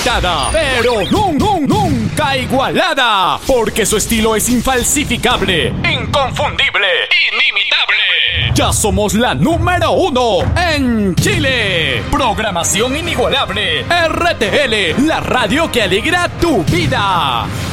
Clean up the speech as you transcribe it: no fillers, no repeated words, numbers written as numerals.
pero nunca igualada, porque su estilo es infalsificable, inconfundible, inimitable. Ya somos la número 1 en Chile. Programación inigualable. RTL, la radio que alegra tu vida.